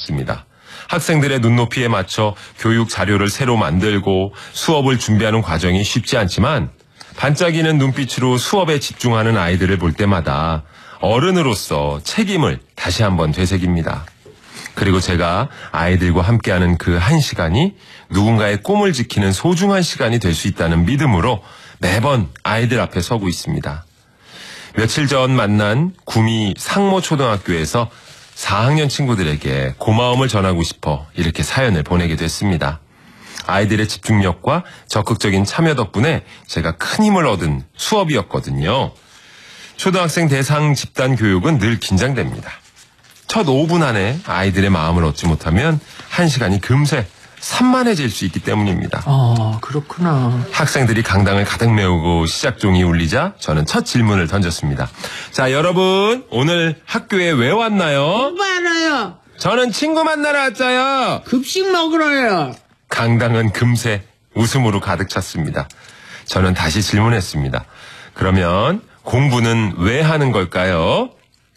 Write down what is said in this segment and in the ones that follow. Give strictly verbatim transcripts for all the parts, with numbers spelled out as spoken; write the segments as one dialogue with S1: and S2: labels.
S1: 바쁩니다. 학생들의 눈높이에 맞춰 교육 자료를 새로 만들고 수업을 준비하는 과정이 쉽지 않지만 반짝이는 눈빛으로 수업에 집중하는 아이들을 볼 때마다 어른으로서 책임을 다시 한번 되새깁니다. 그리고 제가 아이들과 함께하는 그 한 시간이 누군가의 꿈을 지키는 소중한 시간이 될 수 있다는 믿음으로 매번 아이들 앞에 서고 있습니다. 며칠 전 만난 구미 상모초등학교에서 사 학년 친구들에게 고마움을 전하고 싶어 이렇게 사연을 보내게 됐습니다. 아이들의 집중력과 적극적인 참여 덕분에 제가 큰 힘을 얻은 수업이었거든요. 초등학생 대상 집단 교육은 늘 긴장됩니다. 첫 오 분 안에 아이들의 마음을 얻지 못하면 한 시간이 금세 산만해질 수 있기 때문입니다.
S2: 아, 그렇구나.
S1: 학생들이 강당을 가득 메우고 시작종이 울리자 저는 첫 질문을 던졌습니다. 자, 여러분 오늘 학교에 왜 왔나요?
S2: 공부하러요.
S1: 저는 친구 만나러 왔어요.
S2: 급식 먹으러요.
S1: 강당은 금세 웃음으로 가득 찼습니다. 저는 다시 질문했습니다. 그러면 공부는 왜 하는 걸까요?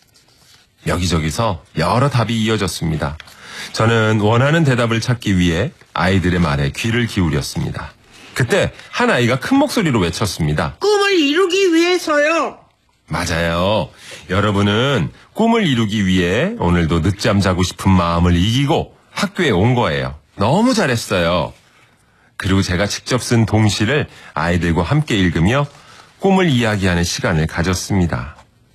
S1: 여기저기서 여러 답이 이어졌습니다. 저는 원하는 대답을 찾기 위해 아이들의 말에 귀를 기울였습니다. 그때 한 아이가 큰 목소리로 외쳤습니다.
S2: 꿈을 이루기 위해서요.
S1: 맞아요. 여러분은 꿈을 이루기 위해 오늘도 늦잠 자고 싶은 마음을 이기고 학교에 온 거예요. 너무 잘했어요. 그리고 제가 직접 쓴 동시를 아이들과 함께 읽으며 꿈을 이야기하는 시간을 가졌습니다.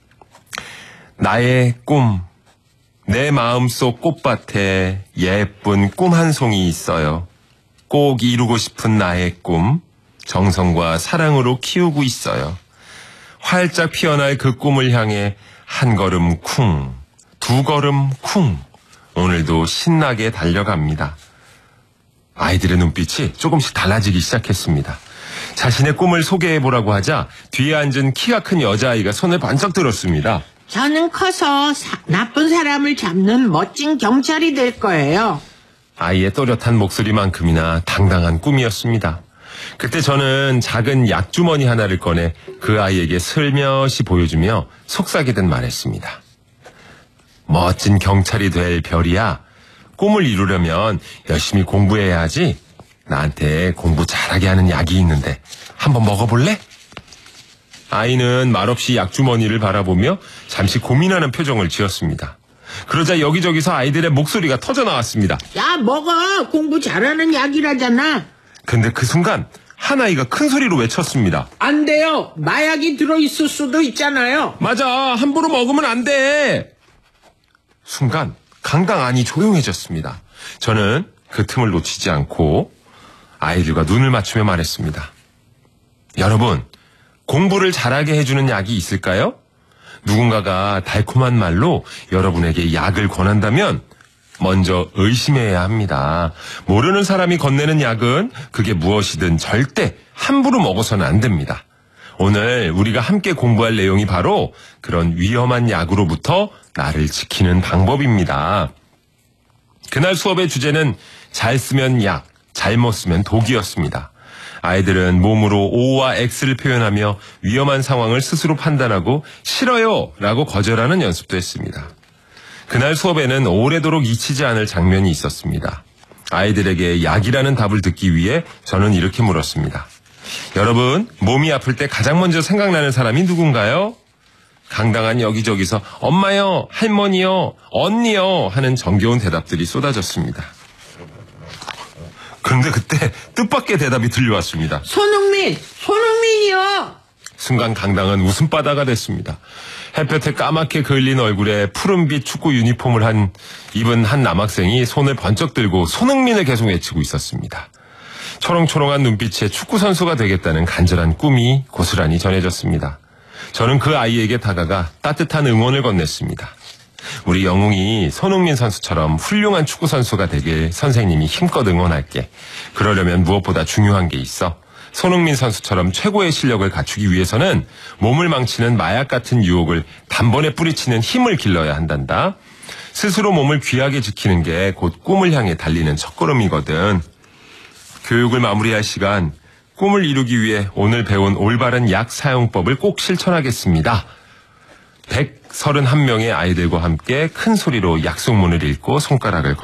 S1: 나의 꿈. 내 마음속 꽃밭에 예쁜 꿈 한 송이 있어요. 꼭 이루고 싶은 나의 꿈, 정성과 사랑으로 키우고 있어요. 활짝 피어날 그 꿈을 향해 한 걸음 쿵, 두 걸음 쿵, 오늘도 신나게 달려갑니다. 아이들의 눈빛이 조금씩 달라지기 시작했습니다. 자신의 꿈을 소개해보라고 하자 뒤에 앉은 키가 큰 여자아이가 손을 번쩍 들었습니다.
S2: 저는 커서 사, 나쁜 사람을 잡는 멋진 경찰이 될 거예요.
S1: 아이의 또렷한 목소리만큼이나 당당한 꿈이었습니다. 그때 저는 작은 약주머니 하나를 꺼내 그 아이에게 슬며시 보여주며 속삭이듯 말했습니다. 멋진 경찰이 될 별이야. 꿈을 이루려면 열심히 공부해야 하지. 나한테 공부 잘하게 하는 약이 있는데 한번 먹어볼래? 아이는 말없이 약주머니를 바라보며 잠시 고민하는 표정을 지었습니다. 그러자 여기저기서 아이들의 목소리가 터져나왔습니다.
S2: 야, 먹어. 공부 잘하는 약이라잖아.
S1: 근데 그 순간 한 아이가 큰 소리로 외쳤습니다.
S2: 안 돼요. 마약이 들어있을 수도 있잖아요.
S1: 맞아. 함부로 먹으면 안 돼. 순간 강당 안이 조용해졌습니다. 저는 그 틈을 놓치지 않고 아이들과 눈을 맞추며 말했습니다. 여러분, 공부를 잘하게 해주는 약이 있을까요? 누군가가 달콤한 말로 여러분에게 약을 권한다면 먼저 의심해야 합니다. 모르는 사람이 건네는 약은 그게 무엇이든 절대 함부로 먹어서는 안 됩니다. 오늘 우리가 함께 공부할 내용이 바로 그런 위험한 약으로부터 나를 지키는 방법입니다. 그날 수업의 주제는 잘 쓰면 약, 잘못 쓰면 독이었습니다. 아이들은 몸으로 O와 X를 표현하며 위험한 상황을 스스로 판단하고 싫어요 라고 거절하는 연습도 했습니다. 그날 수업에는 오래도록 잊히지 않을 장면이 있었습니다. 아이들에게 약이라는 답을 듣기 위해 저는 이렇게 물었습니다. 여러분, 몸이 아플 때 가장 먼저 생각나는 사람이 누군가요? 강당한 여기저기서 엄마요, 할머니요, 언니요 하는 정겨운 대답들이 쏟아졌습니다. 그런데 그때 뜻밖의 대답이 들려왔습니다.
S2: 손흥민! 손흥민이요!
S1: 순간 강당은 웃음바다가 됐습니다. 햇볕에 까맣게 그을린 얼굴에 푸른빛 축구 유니폼을 한 입은 한 남학생이 손을 번쩍 들고 손흥민을 계속 외치고 있었습니다. 초롱초롱한 눈빛에 축구선수가 되겠다는 간절한 꿈이 고스란히 전해졌습니다. 저는 그 아이에게 다가가 따뜻한 응원을 건넸습니다. 우리 영웅이 손흥민 선수처럼 훌륭한 축구선수가 되길 선생님이 힘껏 응원할게. 그러려면 무엇보다 중요한 게 있어. 손흥민 선수처럼 최고의 실력을 갖추기 위해서는 몸을 망치는 마약 같은 유혹을 단번에 뿌리치는 힘을 길러야 한단다. 스스로 몸을 귀하게 지키는 게 곧 꿈을 향해 달리는 첫걸음이거든. 교육을 마무리할 시간, 꿈을 이루기 위해 오늘 배운 올바른 약 사용법을 꼭 실천하겠습니다. 백삼십일 명의 아이들과 함께 큰 소리로 약속문을 읽고 손가락을